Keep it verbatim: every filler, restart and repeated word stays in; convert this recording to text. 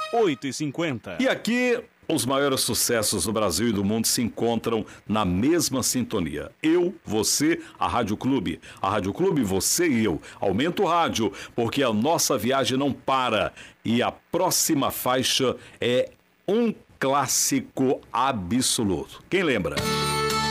oito e cinquenta. E aqui, os maiores sucessos do Brasil e do mundo se encontram na mesma sintonia. Eu, você, a Rádio Clube. A Rádio Clube, você e eu. Aumenta o rádio, porque a nossa viagem não para. E a próxima faixa é um clássico absoluto. Quem lembra?